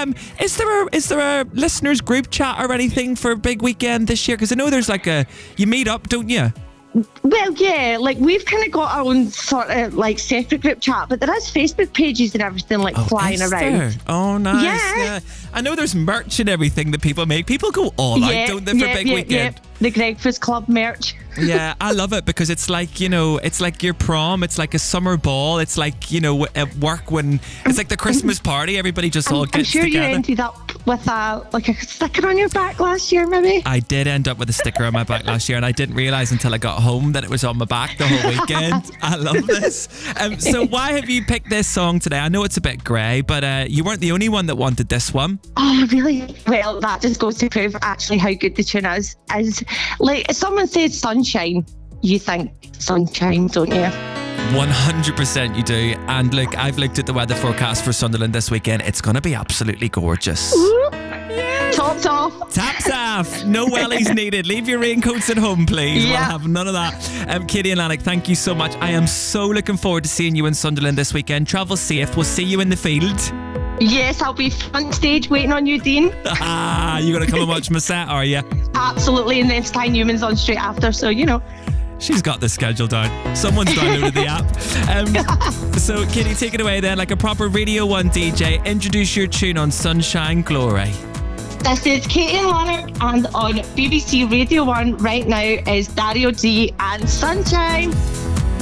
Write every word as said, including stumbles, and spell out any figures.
um, is there a is there a listeners group chat or anything for Big Weekend this year? Because I know there's like a you meet up, don't you? Well, yeah, like we've kind of got our own sort of like separate group chat, but there is Facebook pages and everything like oh, flying is around. There? Oh, nice. Yeah. yeah. I know there's merch and everything that people make. People go all yeah, out, don't they, for yeah, Big yeah, Weekend? Yeah. The Gregfus Club merch. Yeah, I love it because it's like, you know, it's like your prom, it's like a summer ball, it's like, you know, at work when it's like the Christmas party, everybody just all I'm, gets I'm sure together. you ended up with a like a sticker on your back last year, maybe. I did end up with a sticker on my back last year, and I didn't realise until I got home that it was on my back the whole weekend. I love this. Um, so why have you picked this song today? I know it's a bit grey, but uh, you weren't the only one that wanted this one. Oh, really? Well, that just goes to prove actually how good the tune is. Is like if someone says sunshine, you think sunshine, don't you? one hundred percent you do. And look, I've looked at the weather forecast for Sunderland this weekend. It's going to be absolutely gorgeous. Yes. Tops off. Taps off. No wellies needed. Leave your raincoats at home, please. Yeah. We'll have none of that. Um, Katie and Lannick, thank you so much. I am so looking forward to seeing you in Sunderland this weekend. Travel safe. We'll see you in the field. Yes, I'll be front stage waiting on you, Dean. Ah, you going to come and watch my set, are you? Absolutely, and then Sky Newman's on straight after, so you know. She's got the schedule down. Someone's downloaded the app. Um, so, Katie, take it away then. Like a proper Radio one D J, introduce your tune on Sunshine Glory. This is Katie and Lannick, and on B B C Radio one right now is Dario D and Sunshine.